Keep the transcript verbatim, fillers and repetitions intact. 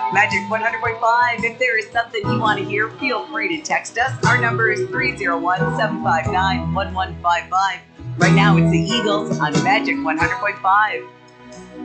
Magic one hundred point five. If there is something you want to hear, feel free to text us. Our number is three oh one, seven five nine, one one five five. Right now, it's the Eagles on Magic one hundred point five.